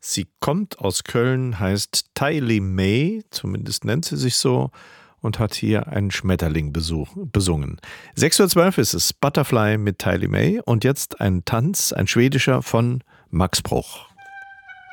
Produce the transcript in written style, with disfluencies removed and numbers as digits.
Sie kommt aus Köln, heißt Tylee May, zumindest nennt sie sich so, und hat hier einen Schmetterling besungen. 6:12 Uhr ist es, Butterfly mit Tylee May und jetzt ein Tanz, ein schwedischer von Max Bruch.